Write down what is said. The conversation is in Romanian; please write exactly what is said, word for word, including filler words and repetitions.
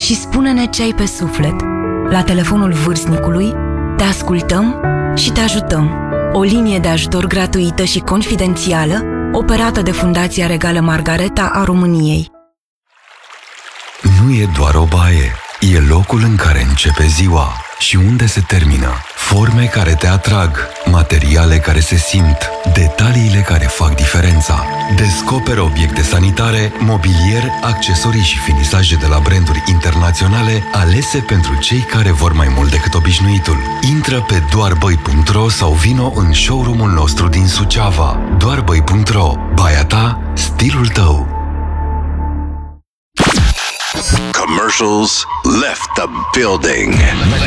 și spune-ne ce ai pe suflet. La telefonul vârstnicului te ascultăm și te ajutăm. O linie de ajutor gratuită și confidențială operată de Fundația Regală Margareta a României. Nu e doar o baie, e locul în care începe ziua și unde se termină. Forme care te atrag, materiale care se simt, detaliile care fac diferența. Descoperă obiecte sanitare, mobilier, accesorii și finisaje de la branduri internaționale alese pentru cei care vor mai mult decât obișnuitul. Intră pe doarbăi punct ro sau vino în showroom-ul nostru din Suceava. doarbăi punct ro. Baia ta, stilul tău. Commercials left the building.